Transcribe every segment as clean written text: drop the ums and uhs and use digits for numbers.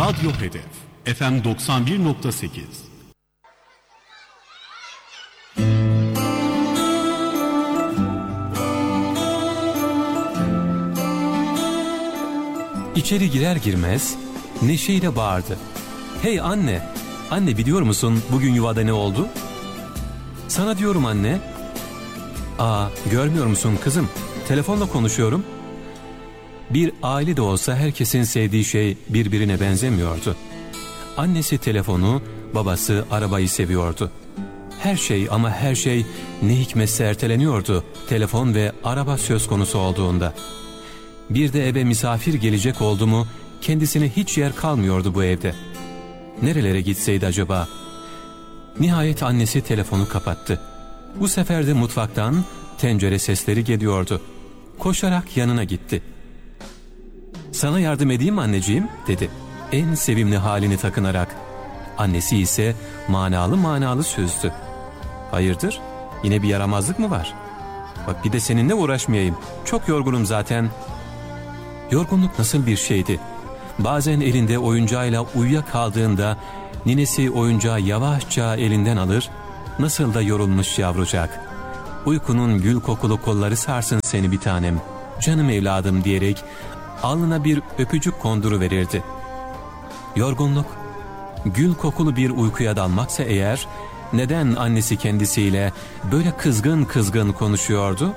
Radyo Hedef FM 91.8. İçeri girer girmez neşeyle bağırdı. Hey anne, anne biliyor musun bugün yuvada ne oldu? Sana diyorum anne. Aa, görmüyor musun kızım? Telefonla konuşuyorum. Bir aile de olsa herkesin sevdiği şey birbirine benzemiyordu. Annesi telefonu, babası arabayı seviyordu. Her şey ama her şey ne hikmetse erteleniyordu telefon ve araba söz konusu olduğunda. Bir de eve misafir gelecek oldu mu kendisine hiç yer kalmıyordu bu evde. Nerelere gitseydi acaba? Nihayet annesi telefonu kapattı. Bu sefer de mutfaktan tencere sesleri geliyordu. Koşarak yanına gitti. Sana yardım edeyim mi anneciğim dedi. En sevimli halini takınarak. Annesi ise manalı süzdü. Hayırdır? Yine bir yaramazlık mı var? Bak bir de seninle uğraşmayayım. Çok yorgunum zaten. Yorgunluk nasıl bir şeydi? Bazen elinde oyuncağıyla uyuyakaldığında ninesi oyuncağı yavaşça elinden alır, nasıl da yorulmuş yavrucak. Uykunun gül kokulu kolları sarsın seni bir tanem, canım evladım diyerek alnına bir öpücük konduruverirdi. Yorgunluk, gül kokulu bir uykuya dalmaksa eğer, neden annesi kendisiyle böyle kızgın kızgın konuşuyordu?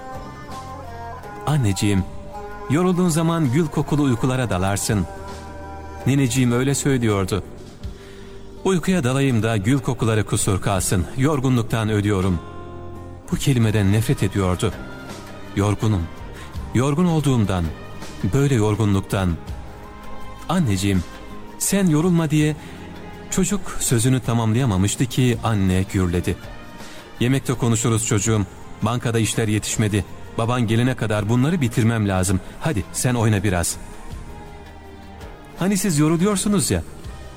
Anneciğim, yorulduğun zaman gül kokulu uykulara dalarsın. Nineciğim öyle söylüyordu. Uykuya dalayım da gül kokuları kusur kalsın, yorgunluktan ölüyorum. Bu kelimeden nefret ediyordu. Yorgunum, yorgun olduğumdan, böyle yorgunluktan. Anneciğim, sen yorulma diye çocuk sözünü tamamlayamamıştı ki anne gürledi. Yemekte konuşuruz çocuğum, bankada işler yetişmedi. Baban gelene kadar bunları bitirmem lazım. Hadi sen oyna biraz. Hani siz yoruluyorsunuz ya.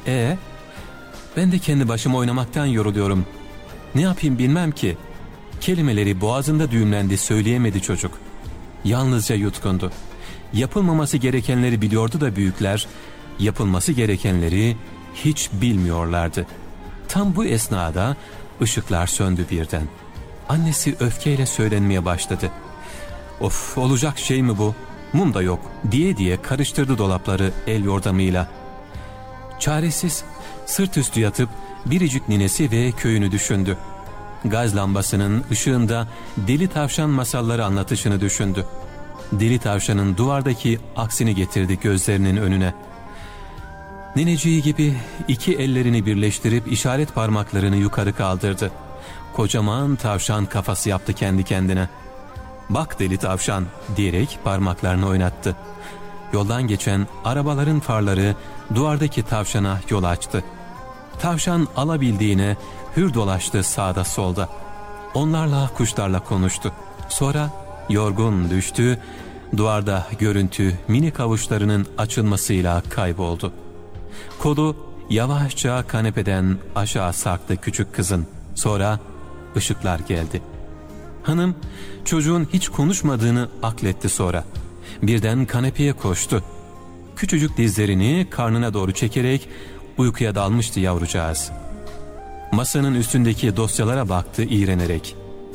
Ben de kendi başıma oynamaktan yoruluyorum. Ne yapayım bilmem ki. Kelimeleri boğazında düğümlendi, söyleyemedi çocuk. Yalnızca yutkundu. Yapılmaması gerekenleri biliyordu da büyükler, yapılması gerekenleri hiç bilmiyorlardı. Tam bu esnada ışıklar söndü birden. Annesi öfkeyle söylenmeye başladı. Of, olacak şey mi bu? Mum da yok diye karıştırdı dolapları el yordamıyla. Çaresiz sırt üstü yatıp biricik ninesi ve köyünü düşündü. Gaz lambasının ışığında deli tavşan masalları anlatışını düşündü. Deli tavşanın duvardaki aksini getirdi gözlerinin önüne. Nineciği gibi iki ellerini birleştirip işaret parmaklarını yukarı kaldırdı. Kocaman tavşan kafası yaptı kendi kendine. Bak deli tavşan diyerek parmaklarını oynattı. Yoldan geçen arabaların farları duvardaki tavşana yol açtı. Tavşan alabildiğine hür dolaştı sağda solda. Onlarla, kuşlarla konuştu. Sonra yorgun düştü, duvarda görüntü minik avuçlarının açılmasıyla kayboldu. Kolu yavaşça kanepeden aşağı sarktı küçük kızın. Sonra ışıklar geldi. Hanım çocuğun hiç konuşmadığını akletti sonra. Birden kanepeye koştu. Küçücük dizlerini karnına doğru çekerek uykuya dalmıştı yavrucağız. Masanın üstündeki dosyalara baktı iğrenerek.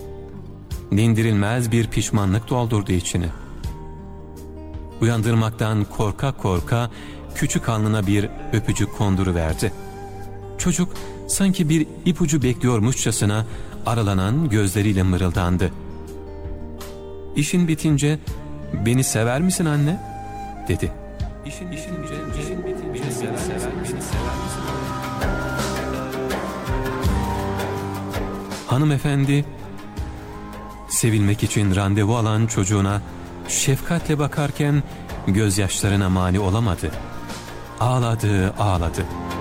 Dindirilmez bir pişmanlık doldurdu içini. Uyandırmaktan korka korka küçük alnına bir öpücük konduruverdi. Çocuk sanki bir ipucu bekliyormuşçasına aralanan gözleriyle mırıldandı. İşin bitince beni sever misin anne? dedi. İşin bitince beni sever misin? Hanımefendi sevilmek için randevu alan çocuğuna şefkatle bakarken gözyaşlarına mani olamadı. Ağladı.